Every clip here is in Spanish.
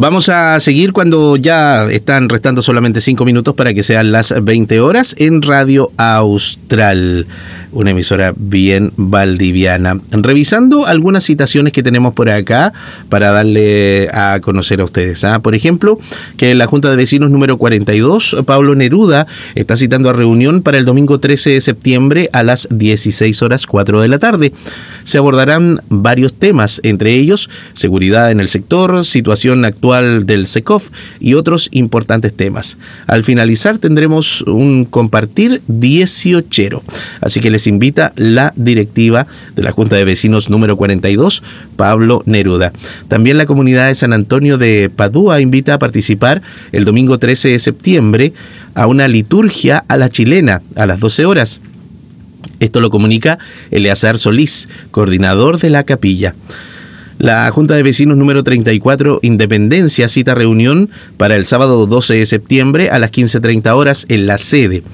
Vamos a seguir cuando ya están restando solamente 5 minutos para que sean las 20 horas en Radio Austral, una emisora bien valdiviana. Revisando algunas citaciones que tenemos por acá para darle a conocer a ustedes. Por ejemplo, que la Junta de Vecinos número 42, Pablo Neruda, está citando a reunión para el domingo 13 de septiembre a las 16:04 de la tarde. Se abordarán varios temas, entre ellos seguridad en el sector, situación actual del SECOF y otros importantes temas. Al finalizar tendremos un compartir 18ero, así que les invita la directiva de la Junta de Vecinos número 42, Pablo Neruda. También la comunidad de San Antonio de Padua invita a participar el domingo 13 de septiembre a una liturgia a la chilena a las 12 horas. Esto lo comunica Eleazar Solís, coordinador de la capilla. La Junta de Vecinos número 34, Independencia, cita reunión para el sábado 12 de septiembre a las 15:30 horas en la sede.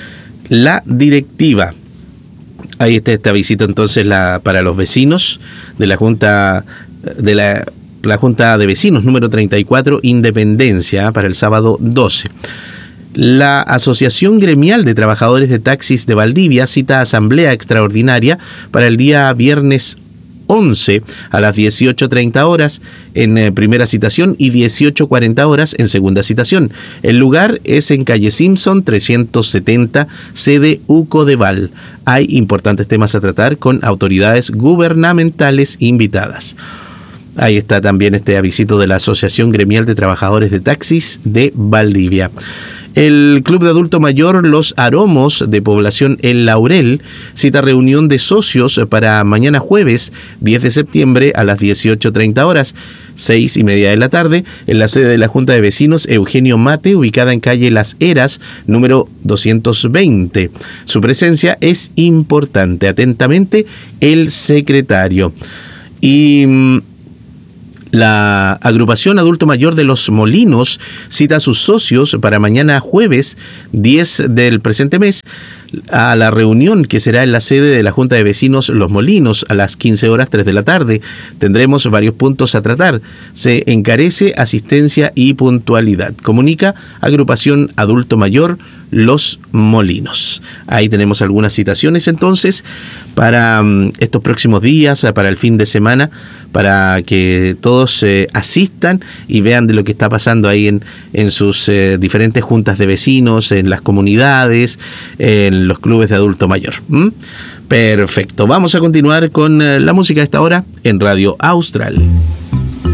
La directiva. Ahí está esta visita entonces para los vecinos de la Junta de la Junta de Vecinos número 34, Independencia, para el sábado 12. La Asociación Gremial de Trabajadores de Taxis de Valdivia cita asamblea extraordinaria para el día viernes 11 a las 18:30 horas en primera citación y 18:40 horas en segunda citación. El lugar es en calle Simpson 370, sede Ucodeval. Hay importantes temas a tratar con autoridades gubernamentales invitadas. Ahí está también este avisito de la Asociación Gremial de Trabajadores de Taxis de Valdivia. El Club de Adulto Mayor Los Aromos de Población El Laurel cita reunión de socios para mañana jueves 10 de septiembre a las 18:30 horas, 6:30 de la tarde, en la sede de la Junta de Vecinos Eugenio Mate, ubicada en calle Las Heras, número 220. Su presencia es importante. Atentamente, el secretario. Y la Agrupación Adulto Mayor de Los Molinos cita a sus socios para mañana jueves 10 del presente mes a la reunión que será en la sede de la Junta de Vecinos Los Molinos a las 15:03 de la tarde. Tendremos varios puntos a tratar. Se encarece asistencia y puntualidad. Comunica Agrupación Adulto Mayor Los Molinos. Ahí tenemos algunas citaciones entonces para estos próximos días, para el fin de semana, para que todos asistan y vean de lo que está pasando ahí en sus diferentes juntas de vecinos, en las comunidades, en los clubes de adulto mayor. Perfecto, vamos a continuar con la música a esta hora en Radio Austral.